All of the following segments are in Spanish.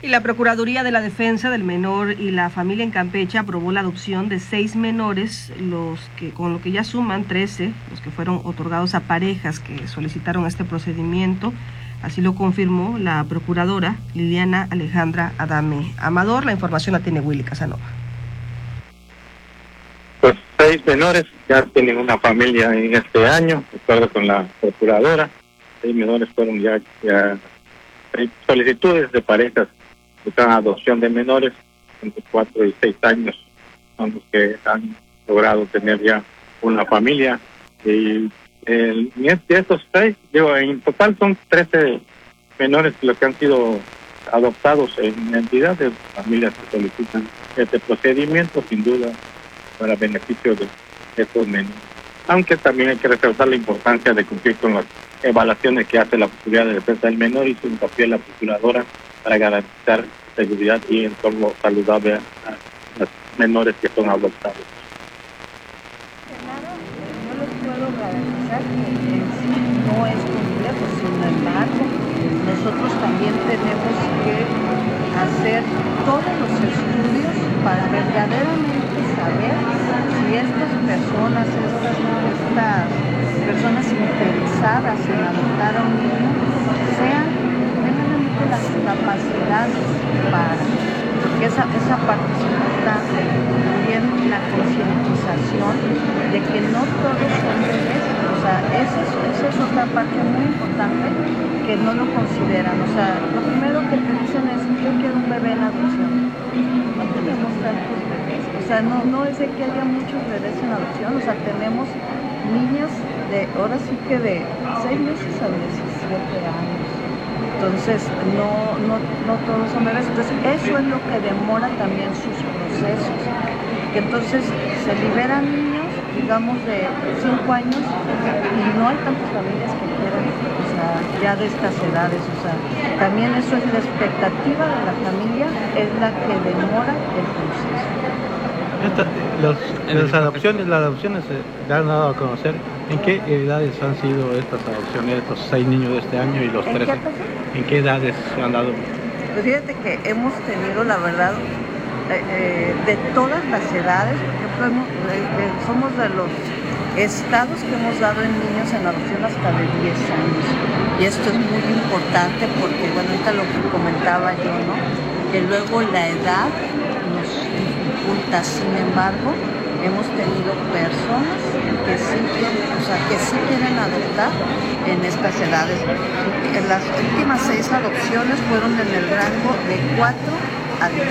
Y la Procuraduría de la Defensa del Menor y la Familia en Campeche aprobó la adopción de 6 menores, con lo que ya suman 13, los que fueron otorgados a parejas que solicitaron este procedimiento. Así lo confirmó la procuradora Liliana Alejandra Adame Amador. La información la tiene Willy Casanova. Pues 6 menores ya tienen una familia en este año, de acuerdo con la procuradora. 6 menores fueron ya solicitudes de parejas buscan adopción de menores entre 4 y 6 años, son los que han logrado tener ya una familia. Y de estos 6, en total son 13 menores los que han sido adoptados en entidad de familias que solicitan este procedimiento, sin duda, para beneficio de estos menores. Aunque también hay que resaltar la importancia de cumplir con las evaluaciones que hace la Procuraduría de Defensa del Menor y su hincapié la Procuradora para garantizar seguridad y entorno saludable a los menores que son adoptados. No les puedo garantizar que en sí no es complejo, sin embargo, nosotros también tenemos que hacer todos los estudios para verdaderamente saber si estas personas interesadas en adoptar a un niño tengan las capacidades para, porque esa parte es importante, también la concientización de que no todos son bebés, o sea, esa es otra parte muy importante que no lo consideran, o sea, lo primero que te dicen es, yo quiero un bebé en adopción, no tenemos tantos bebés, o sea, no es de que haya muchos bebés en adopción, o sea, tenemos niñas ahora sí que de 6 meses a 17 años. Entonces, no todos son bebés. Entonces, eso es lo que demora también sus procesos. Que entonces se liberan niños, digamos, de 5 años y no hay tantas familias que quieran, o sea, ya de estas edades. O sea, también eso es la expectativa de la familia, es la que demora el proceso. Las adopciones se han dado a conocer. ¿En qué edades han sido estas adopciones, estos 6 niños de este año y los 13? ¿En qué edades se han dado? Pues fíjate que hemos tenido, la verdad, de todas las edades, por ejemplo, somos de los estados que hemos dado en niños en adopción hasta de 10 años. Y esto es muy importante porque, bueno, ahorita lo que comentaba yo, ¿no? Que luego la edad nos dificulta, sin embargo, hemos tenido personas que sí quieren adoptar en estas edades. Las últimas 6 adopciones fueron en el rango de 4 a 10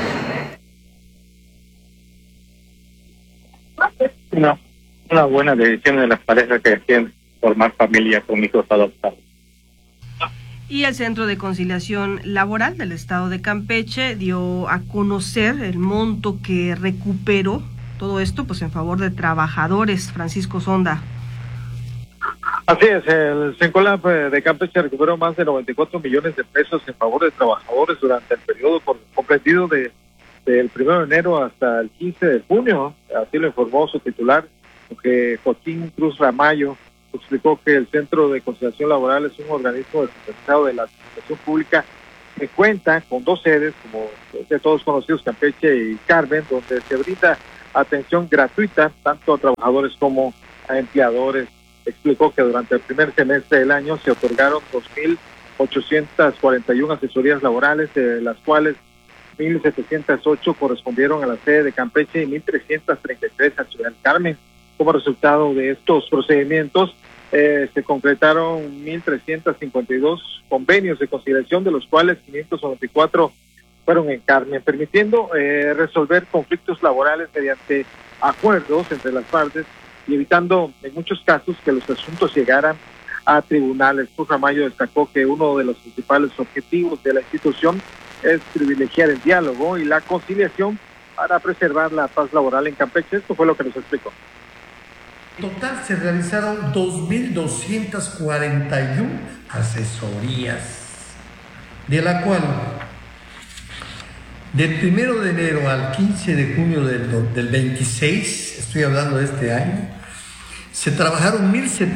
años. Una buena decisión de las parejas que quieren formar familia con hijos adoptados. Y el Centro de Conciliación Laboral del Estado de Campeche dio a conocer el monto que recuperó todo esto, pues en favor de trabajadores. Francisco Sonda. Así es, el CENCOLAB de Campeche recuperó más de 94 millones de pesos en favor de trabajadores durante el periodo comprendido del 1 de enero hasta el 15 de junio. Así lo informó su titular, que Joaquín Cruz Ramallo explicó que el Centro de Conciliación Laboral es un organismo descentralizado de la administración pública que cuenta con 2 sedes, como de todos conocidos, Campeche y Carmen, donde se brinda atención gratuita tanto a trabajadores como a empleadores. Explicó que durante el primer semestre del año se otorgaron 2.841 asesorías laborales, de las cuales 1.708 correspondieron a la sede de Campeche y 1.333 a Ciudad del Carmen. Como resultado de estos procedimientos, se concretaron 1.352 convenios de conciliación, de los cuales 594 fueron en Carmen, permitiendo resolver conflictos laborales mediante acuerdos entre las partes y evitando en muchos casos que los asuntos llegaran a tribunales. Cruz Ramallo destacó que uno de los principales objetivos de la institución es privilegiar el diálogo y la conciliación para preservar la paz laboral en Campeche. Esto fue lo que nos explicó. En total se realizaron 2.241 asesorías, de la cual del 1 de enero al 15 de junio del 26, estoy hablando de este año, se trabajaron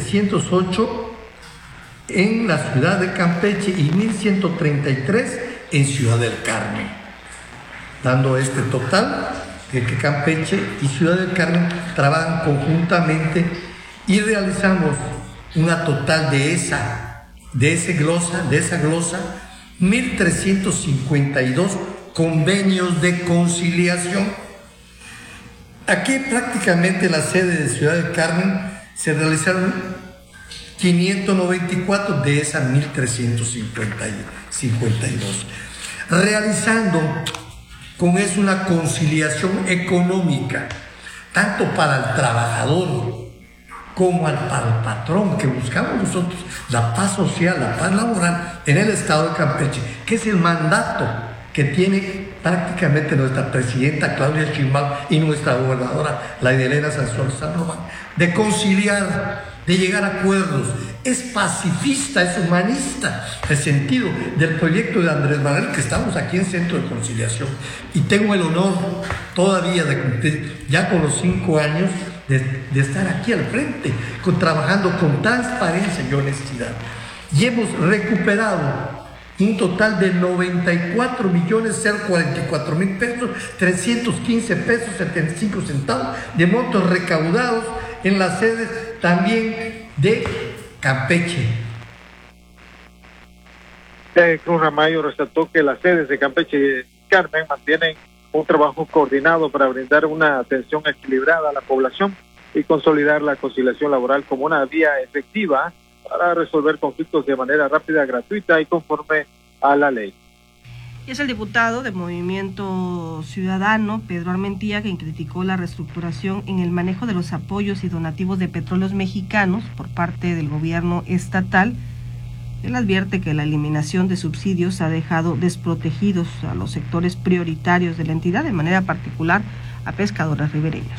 1.708 en la ciudad de Campeche y 1.133 en Ciudad del Carmen, dando este total de que Campeche y Ciudad del Carmen trabajan conjuntamente y realizamos una total de esa glosa 1.352 convenios de conciliación. Aquí prácticamente en la sede de Ciudad del Carmen se realizaron 594 de esas 1.352, realizando con eso una conciliación económica, tanto para el trabajador como para el patrón, que buscamos nosotros la paz social, la paz laboral en el estado de Campeche, que es el mandato que tiene prácticamente nuestra presidenta Claudia Sheinbaum y nuestra gobernadora Laida Elena Sansores San Román, de conciliar, de llegar a acuerdos. Es pacifista, es humanista el sentido del proyecto de Andrés Manuel, que estamos aquí en Centro de Conciliación, y tengo el honor todavía de cumplir ya con los 5 años de estar aquí al frente, trabajando con transparencia y honestidad, y hemos recuperado un total de 94.044.000 pesos, 315 pesos 75 centavos de montos recaudados en las sedes también de Campeche. Cruz Ramallo resaltó que las sedes de Campeche y Carmen mantienen un trabajo coordinado para brindar una atención equilibrada a la población y consolidar la conciliación laboral como una vía efectiva para resolver conflictos de manera rápida, gratuita y conforme a la ley. Y es el diputado de Movimiento Ciudadano, Pedro Armentía, quien criticó la reestructuración en el manejo de los apoyos y donativos de Petróleos Mexicanos por parte del gobierno estatal. Él advierte que la eliminación de subsidios ha dejado desprotegidos a los sectores prioritarios de la entidad, de manera particular a pescadores ribereños.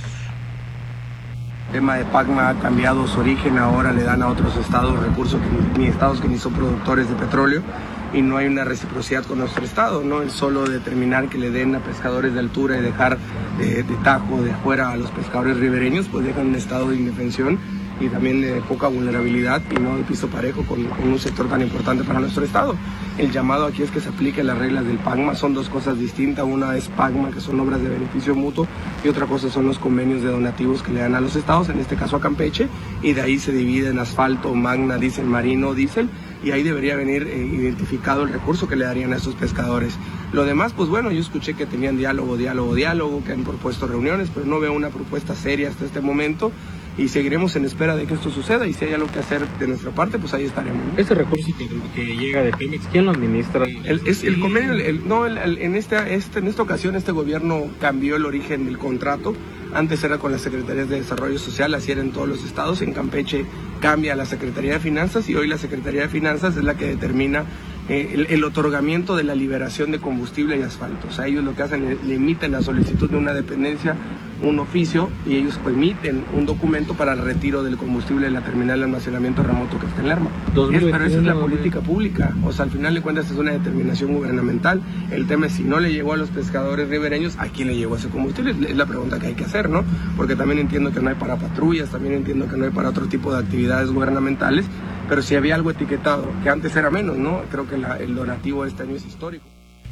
El tema de PACMA ha cambiado su origen, ahora le dan a otros estados recursos, estados que ni son productores de petróleo, y no hay una reciprocidad con nuestro estado, ¿no? El solo determinar que le den a pescadores de altura y dejar de tajo de fuera a los pescadores ribereños, pues dejan un estado de indefensión y también de poca vulnerabilidad y no de piso parejo con un sector tan importante para nuestro estado. El llamado aquí es que se apliquen las reglas del PACMA, son dos cosas distintas, una es PACMA, que son obras de beneficio mutuo, y otra cosa son los convenios de donativos que le dan a los estados, en este caso a Campeche, y de ahí se divide en asfalto, magna, diésel marino, diésel, y ahí debería venir identificado el recurso que le darían a estos pescadores. Lo demás, pues bueno, yo escuché que tenían diálogo, que han propuesto reuniones, pero no veo una propuesta seria hasta este momento, y seguiremos en espera de que esto suceda, y si hay algo que hacer de nuestra parte, pues ahí estaremos. Ese recurso que llega de Pemex, ¿quién lo administra? El convenio, en esta ocasión este gobierno cambió el origen del contrato. Antes era con las Secretarías de Desarrollo Social, así era en todos los estados. En Campeche cambia la Secretaría de Finanzas y hoy la Secretaría de Finanzas es la que determina el otorgamiento de la liberación de combustible y asfalto. O sea, ellos lo que hacen, le emiten la solicitud de una dependencia, un oficio, y ellos emiten un documento para el retiro del combustible de la terminal de almacenamiento remoto que está en Lerma. Pero esa es la política pública. O sea, al final de cuentas es una determinación gubernamental. El tema es si no le llegó a los pescadores ribereños, ¿a quién le llegó ese combustible? Es la pregunta que hay que hacer, ¿no? Porque también entiendo que no hay para patrullas, también entiendo que no hay para otro tipo de actividades gubernamentales, pero si había algo etiquetado, que antes era menos, ¿no? Creo que el donativo de este año es histórico.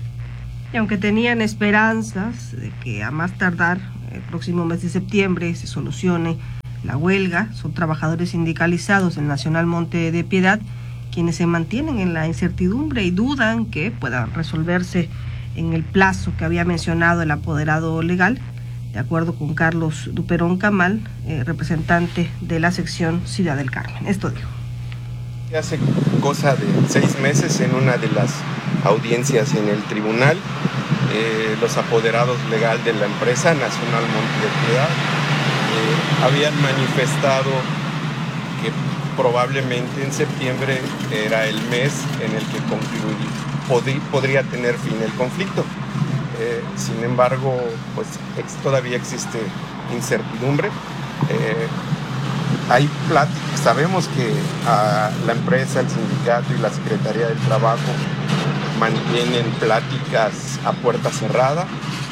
Y aunque tenían esperanzas de que a más tardar el próximo mes de septiembre se solucione la huelga, son trabajadores sindicalizados del Nacional Monte de Piedad quienes se mantienen en la incertidumbre y dudan que pueda resolverse en el plazo que había mencionado el apoderado legal, de acuerdo con Carlos Duperón Camal, representante de la sección Ciudad del Carmen. Esto dijo. Hace cosa de 6 meses, en una de las audiencias en el tribunal, los apoderados legal de la empresa Nacional Monte de Piedad habían manifestado que probablemente en septiembre era el mes en el que podría tener fin el conflicto. Sin embargo, pues todavía existe incertidumbre. Hay pláticas, sabemos que la empresa, el sindicato y la Secretaría del Trabajo mantienen pláticas a puerta cerrada.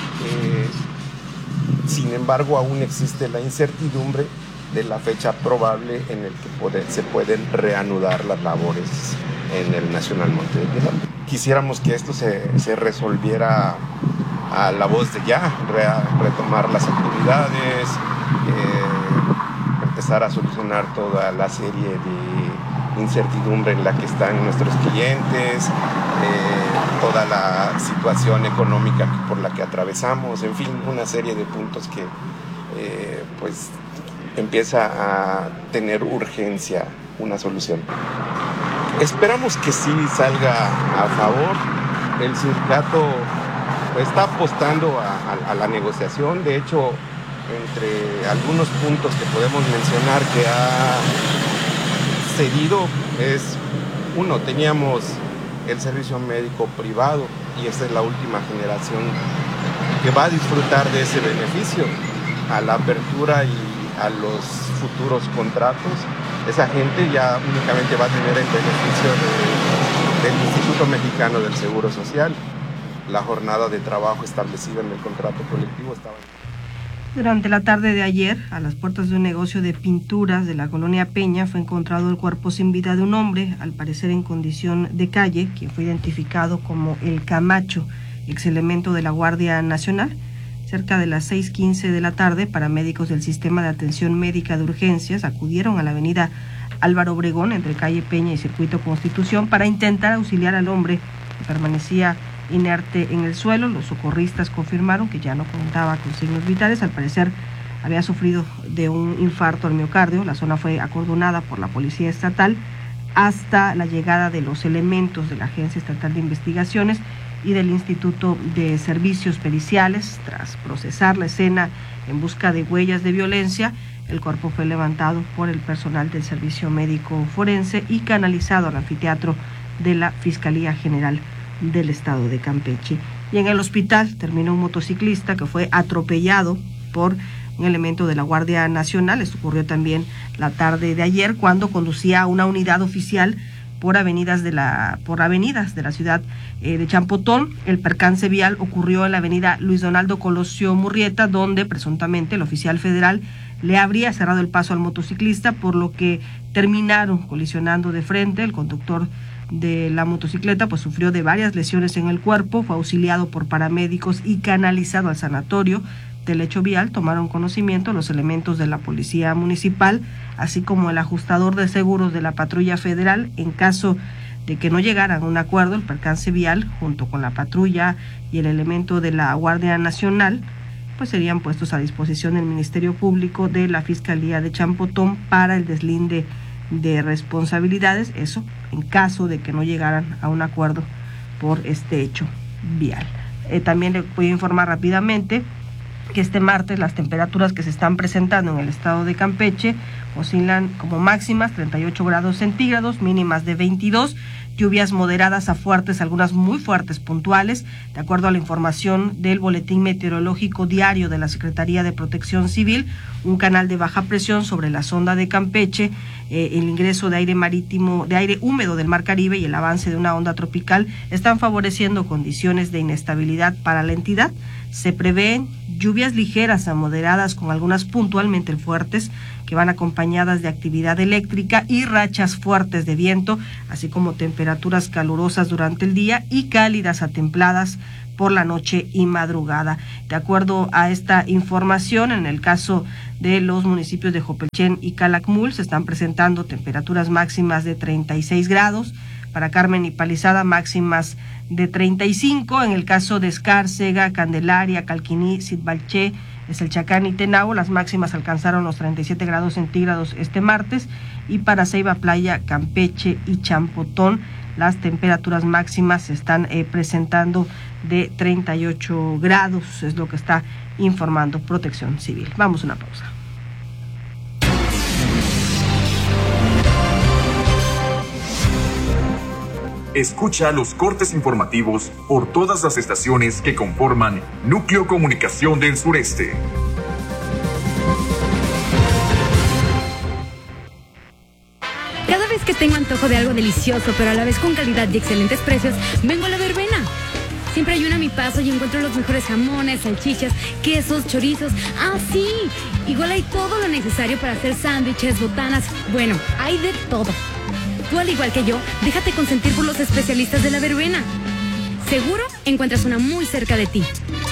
Sin embargo, aún existe la incertidumbre de la fecha probable en el que se pueden reanudar las labores en el Nacional Monte de Piedad. quisiéramos que esto se resolviera a la voz de ya, retomar las actividades, empezar a solucionar toda la serie de incertidumbre en la que están nuestros clientes, toda la situación económica por la que atravesamos, en fin, una serie de puntos que pues empieza a tener urgencia una solución. Esperamos que sí salga a favor. El sindicato está apostando a la negociación. De hecho, entre algunos puntos que podemos mencionar que ha cedido es, uno, teníamos el servicio médico privado y esta es la última generación que va a disfrutar de ese beneficio. A la apertura y a los futuros contratos, esa gente ya únicamente va a tener el beneficio del Instituto Mexicano del Seguro Social. La jornada de trabajo establecida en el contrato colectivo estaba... Durante la tarde de ayer, a las puertas de un negocio de pinturas de la colonia Peña, fue encontrado el cuerpo sin vida de un hombre, al parecer en condición de calle, quien fue identificado como El Camacho, ex elemento de la Guardia Nacional. Cerca de las 6:15 de la tarde, paramédicos del Sistema de Atención Médica de Urgencias acudieron a la avenida Álvaro Obregón, entre calle Peña y Circuito Constitución, para intentar auxiliar al hombre que permanecía inerte en el suelo. Los socorristas confirmaron que ya no contaba con signos vitales. Al parecer había sufrido de un infarto al miocardio. La zona fue acordonada por la Policía Estatal hasta la llegada de los elementos de la Agencia Estatal de Investigaciones y del Instituto de Servicios Periciales. Tras procesar la escena en busca de huellas de violencia, el cuerpo fue levantado por el personal del Servicio Médico Forense y canalizado al anfiteatro de la Fiscalía General del Estado de Campeche. Y en el hospital terminó un motociclista que fue atropellado por un elemento de la Guardia Nacional. Esto ocurrió también la tarde de ayer cuando conducía una unidad oficial por avenidas de la ciudad de Champotón. El percance vial ocurrió en la avenida Luis Donaldo Colosio Murrieta, donde presuntamente el oficial federal le habría cerrado el paso al motociclista, por lo que terminaron colisionando de frente. El conductor de la motocicleta pues sufrió de varias lesiones en el cuerpo, fue auxiliado por paramédicos y canalizado al sanatorio. Del hecho vial tomaron conocimiento los elementos de la Policía Municipal, así como el ajustador de seguros de la Patrulla Federal. En caso de que no llegaran a un acuerdo, el percance vial, junto con la patrulla y el elemento de la Guardia Nacional, pues serían puestos a disposición del Ministerio Público de la Fiscalía de Champotón para el deslinde de responsabilidades, eso en caso de que no llegaran a un acuerdo por este hecho vial. También le voy a informar rápidamente que este martes las temperaturas que se están presentando en el estado de Campeche oscilan como máximas 38 grados centígrados, mínimas de 22, lluvias moderadas a fuertes, algunas muy fuertes puntuales, de acuerdo a la información del Boletín Meteorológico Diario de la Secretaría de Protección Civil. Un canal de baja presión sobre la sonda de Campeche, el ingreso de aire marítimo, de aire húmedo del Mar Caribe y el avance de una onda tropical están favoreciendo condiciones de inestabilidad para la entidad. Se prevén lluvias ligeras a moderadas con algunas puntualmente fuertes que van acompañadas de actividad eléctrica y rachas fuertes de viento, así como temperaturas calurosas durante el día y cálidas a templadas por la noche y madrugada. De acuerdo a esta información, en el caso de los municipios de Jopelchen y Calakmul se están presentando temperaturas máximas de 36 grados, para Carmen y Palizada máximas de 35, en el caso de Escárcega, Candelaria, Calquiní, Sitbalché, Eselchacán y Tenabo, las máximas alcanzaron los 37 grados centígrados este martes, y para Ceiba, Playa, Campeche y Champotón las temperaturas máximas se están presentando de 38 grados, es lo que está informando Protección Civil. Vamos a una pausa. Escucha los cortes informativos por todas las estaciones que conforman Núcleo Comunicación del Sureste. Cada vez que tengo antojo de algo delicioso, pero a la vez con calidad y excelentes precios, vengo a La Verbena. Siempre hay una a mi paso y encuentro los mejores jamones, salchichas, quesos, chorizos. ¡Ah, sí! Igual hay todo lo necesario para hacer sándwiches, botanas. Bueno, hay de todo. Tú, al igual que yo, déjate consentir por los especialistas de La Verbena. Seguro encuentras una muy cerca de ti.